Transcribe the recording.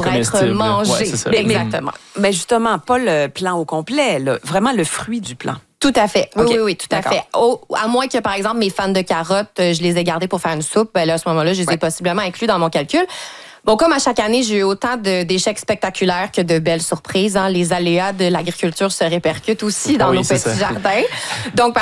être mangé. Ouais, c'est ça. Exactement. Mais justement, pas le plant au complet, là, vraiment le fruit du plant. Tout à fait. Oui, Okay. oui, tout D'accord. à fait. À moins que, par exemple, mes fans de carottes, je les ai gardés pour faire une soupe, ben là, à ce moment-là, je les ai possiblement inclus dans mon calcul. Bon, comme à chaque année, j'ai eu autant d'échecs spectaculaires que de belles surprises. Hein. Les aléas de l'agriculture se répercutent aussi dans nos petits jardins. Donc,